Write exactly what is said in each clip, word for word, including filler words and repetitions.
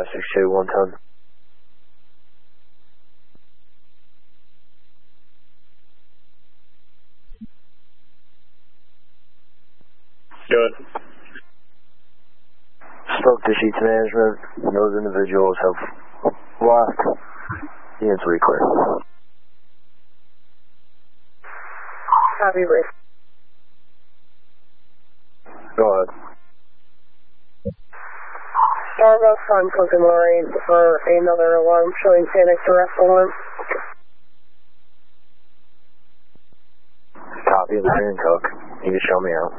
six two, one ton. Good. Spoke to sheets management. Those individuals have left. Units will be clear. Copy, Rick. Go ahead. Starbucks on Cook and Lorraine for another alarm showing panic arrest alarm. Copy of the Cook. You can show me out.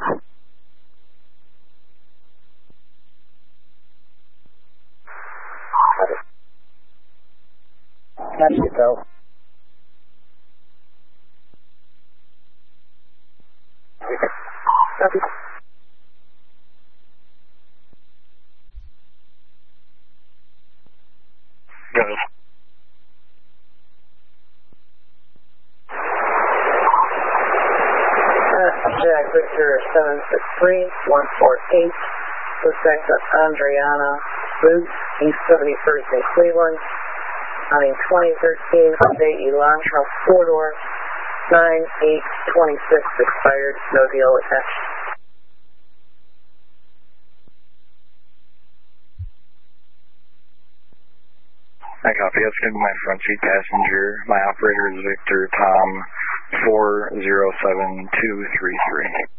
That's it, though. Copy. Good. Jack Victor seven six three one four eight. Suspect Andriana Booth, East seventy-first in Cleveland. On a twenty thirteen Hyundai Elantra four-door, nine eight twenty-six expired, no deal attached. I copy. That's going to be my front seat passenger. My operator is Victor Tom four zero seven two three three.